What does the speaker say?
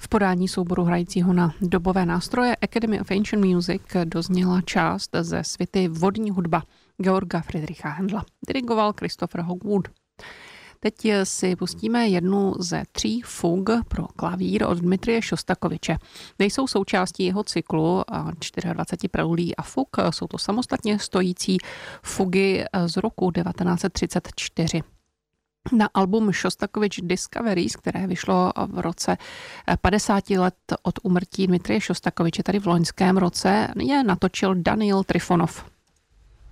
V podání souboru hrajícího na dobové nástroje Academy of Ancient Music dozněla část ze suity Vodní hudba Georga Friedricha Händla. Dirigoval Christopher Hogwood. Teď si pustíme jednu ze 3 fug pro klavír od Dmitrije Šostakoviče. Nejsou součástí jeho cyklu 24 preludí a fug, jsou to samostatně stojící fugy z roku 1934. Na album Šostakovič Discoveries, které vyšlo v roce 50 let od úmrtí Dmitrije Šostakoviče, tady v loňském roce, je natočil Daniil Trifonov.